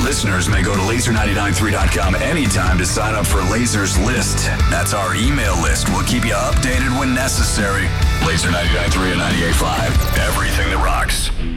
Listeners may go to laser993.com anytime to sign up for Laser's List. That's our email list. We'll keep you updated when necessary. Laser 99.3 and 98.5. Everything that rocks.